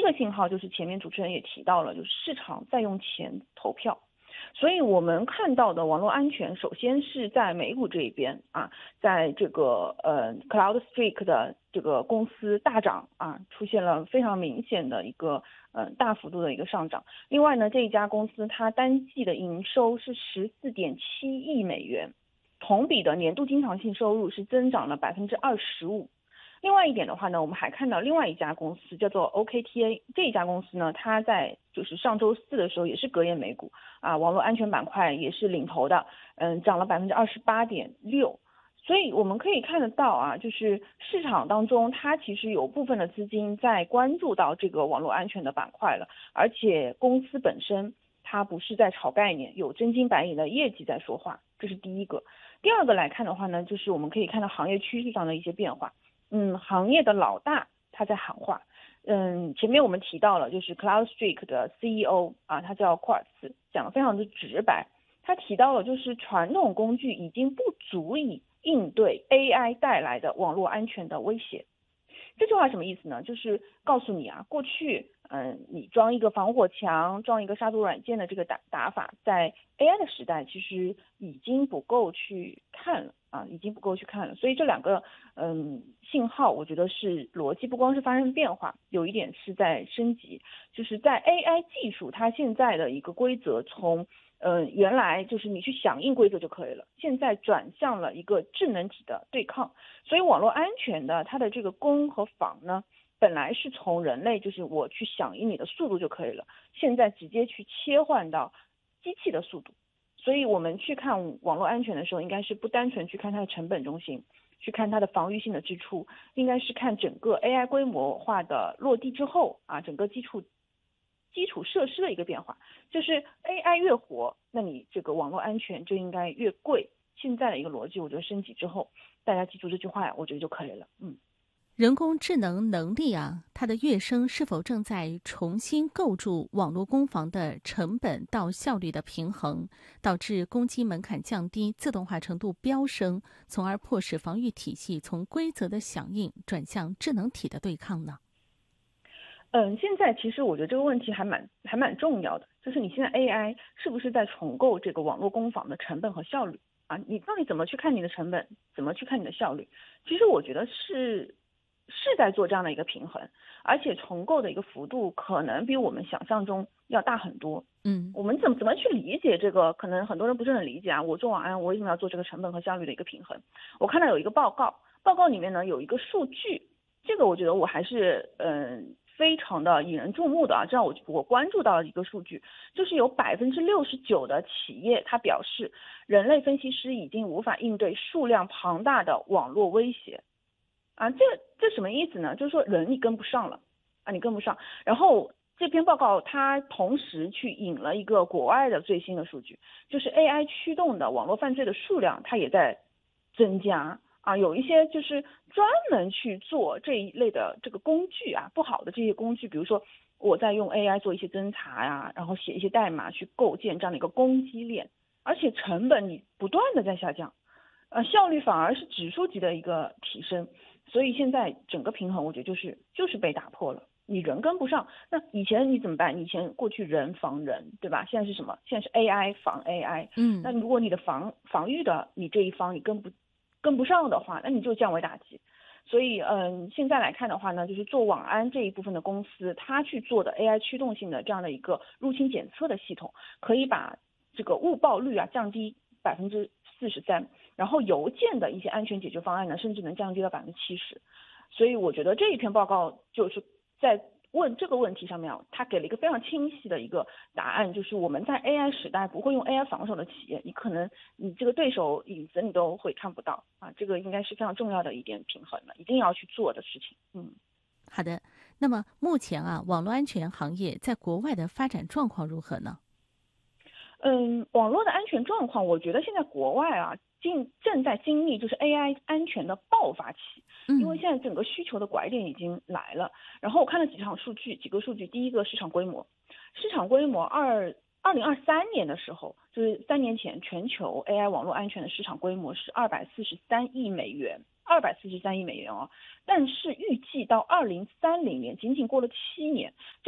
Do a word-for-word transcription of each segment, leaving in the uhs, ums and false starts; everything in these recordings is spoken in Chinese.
个信号就是前面主持人也提到了，就是市场在用钱投票。所以我们看到的网络安全，首先是在美股这一边啊，在这个呃 CloudStreak 的这个公司大涨啊，出现了非常明显的一个呃大幅度的一个上涨。另外呢，这一家公司它单季的营收是十四点七亿美元，同比的年度经常性收入是增长了百分之二十五。另外一点的话呢，我们还看到另外一家公司叫做 O K T A， 这一家公司呢，它在就是上周四的时候也是隔夜美股啊，网络安全板块也是领头的，嗯，涨了百分之二十八点六。所以我们可以看得到啊，就是市场当中它其实有部分的资金在关注到这个网络安全的板块了，而且公司本身它不是在炒概念，有真金白银的业绩在说话，这是第一个。第二个来看的话呢，就是我们可以看到行业趋势上的一些变化。嗯，行业的老大他在喊话。嗯，前面我们提到了，就是 CloudStreak 的 C E O 啊，他叫库尔茨，讲的非常的直白。他提到了，就是传统工具已经不足以应对 A I 带来的网络安全的威胁。这句话什么意思呢？就是告诉你啊，过去，嗯，你装一个防火墙、装一个杀毒软件的这个打打法，在 A I 的时代其实已经不够去看了啊，已经不够去看了。所以这两个，嗯，信号，我觉得是逻辑不光是发生变化，有一点是在升级，就是在 A I 技术它现在的一个规则从。呃，原来就是你去响应规则就可以了，现在转向了一个智能体的对抗，所以网络安全的它的这个攻和防呢，本来是从人类就是我去响应你的速度就可以了，现在直接去切换到机器的速度，所以我们去看网络安全的时候，应该是不单纯去看它的成本中心，去看它的防御性的支出，应该是看整个 A I 规模化的落地之后啊，整个基础。基础设施的一个变化，就是 A I 越活，那你这个网络安全就应该越贵。现在的一个逻辑，我觉得升级之后，大家记住这句话呀，我觉得就可以了。嗯， 人工智能能力啊，它的跃升是否正在重新构筑网络攻防的成本到效率的平衡，导致攻击门槛降低、自动化程度飙升，从而迫使防御体系从规则的响应转向智能体的对抗呢？ 嗯，现在其实我觉得这个问题还蛮还蛮重要的，就是你现在 A I 是不是在重构这个网络攻防的成本和效率啊？你到底怎么去看你的成本，怎么去看你的效率？其实我觉得是是在做这样的一个平衡，而且重构的一个幅度可能比我们想象中要大很多。 嗯。 我们怎么怎么去理解这个？可能很多人不是很理解啊。我做网安，我为什么要做这个成本和效率的一个平衡？我看到有一个报告，报告里面呢有一个数据，这个我觉得我还是嗯。非常的引人注目的啊，这样我我关注到了一个数据，就是有百分之六十九的企业，它表示人类分析师已经无法应对数量庞大的网络威胁，啊，这这什么意思呢？就是说人你跟不上了，啊，你跟不上。然后这篇报告它同时去引了一个国外的最新的数据，就是 A I 驱动的网络犯罪的数量它也在增加。啊，有一些就是专门去做这一类的这个工具啊，不好的这些工具，比如说我在用 A I 做一些侦查呀、啊，然后写一些代码去构建这样的一个攻击链，而且成本你不断的在下降，呃，效率反而是指数级的一个提升，所以现在整个平衡我觉得就是就是被打破了。你人跟不上，那以前你怎么办？以前过去人防人，对吧？现在是什么？现在是 A I 防 A I。那嗯。 如果你的防防御的你这一方你跟不跟不上的话，那你就降维打击。所以，嗯，现在来看的话呢，就是做网安这一部分的公司，它去做的 A I 驱动性的这样的一个入侵检测的系统，可以把这个误报率啊降低百分之四十三，然后邮件的一些安全解决方案呢，甚至能降低到百分之七十。所以，我觉得这一篇报告就是在问这个问题上面，他给了一个非常清晰的一个答案，就是我们在 A I 时代不会用 A I 防守的企业，你可能你这个对手影子你都会看不到啊，这个应该是非常重要的一点平衡了，一定要去做的事情。嗯， 好的。那么目前啊，网络安全行业在国外的发展状况如何呢？ 嗯，网络的安全状况，我觉得现在国外啊，正正在经历就是 A I 安全的爆发期，因为嗯。 现在整个需求的拐点已经来了。然后我看了几场数据，几个数据，第一个市场规模，市场规模二二零二三年的时候，就是三年前，全球 A I 网络安全的市场规模是二百四十三亿美元。二百四十三亿美元哦，但是预计到二零三零年，仅仅过了七年，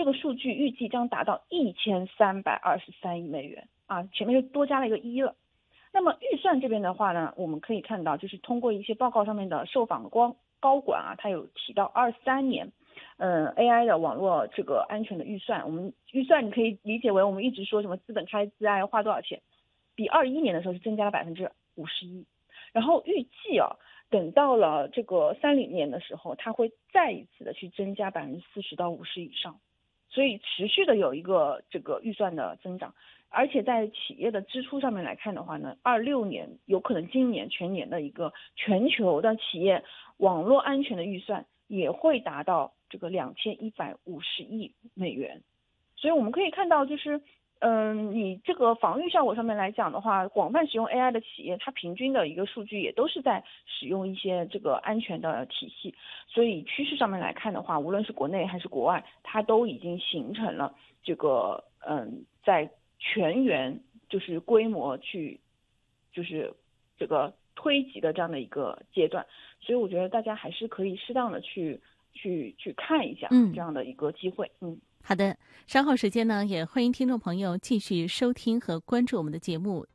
这个数据预计将达到一千三百二十三亿美元啊，前面又多加了一个一了。那么预算这边的话呢，我们可以看到，就是通过一些报告上面的受访光高管啊，他有提到二三年，嗯 A I 的网络这个安全的预算，我们预算你可以理解为我们一直说什么资本开支啊要花多少钱，比二一年的时候是增加了百分之五十一，然后预计啊，等到了这个三零年的时候，它会再一次的去增加百分之四十到五十以上，所以持续的有一个这个预算的增长。而且在企业的支出上面来看的话呢，二六年有可能今年全年的一个全球的企业网络安全的预算也会达到这个两千一百五十亿美元。所以我们可以看到，就是嗯，你这个防御效果上面来讲的话，广泛使用 A I 的企业，它平均的一个数据也都是在使用一些这个安全的体系。所以趋势上面来看的话，无论是国内还是国外，它都已经形成了这个嗯，在全员就是规模去就是这个推及的这样的一个阶段。所以我觉得大家还是可以适当的去去去看一下这样的一个机会。嗯， 好的，稍后时间呢，也欢迎听众朋友继续收听和关注我们的节目。